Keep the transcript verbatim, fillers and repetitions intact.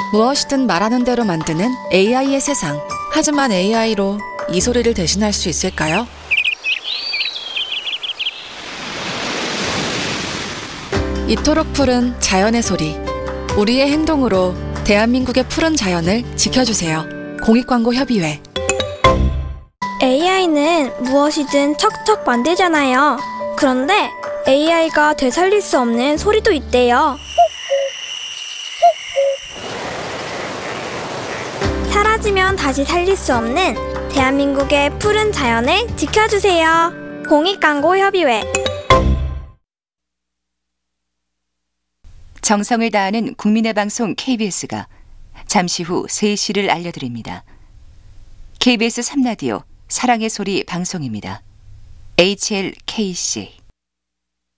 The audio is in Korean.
무엇이든 말하는 대로 만드는 에이아이의 세상. 하지만 에이아이로 이 소리를 대신할 수 있을까요? 이토록 푸른 자연의 소리. 우리의 행동으로 대한민국의 푸른 자연을 지켜주세요. 공익광고협의회. 에이아이는 무엇이든 척척 만들잖아요. 그런데 에이아이가 되살릴 수 없는 소리도 있대요. 사라지면 다시 살릴 수 없는 대한민국의 푸른 자연을 지켜주세요. 공익광고협의회. 정성을 다하는 국민의 방송 케이비에스가 잠시 후 세 시를 알려드립니다. 케이비에스 삼 라디오 사랑의 소리 방송입니다. 에이치엘케이씨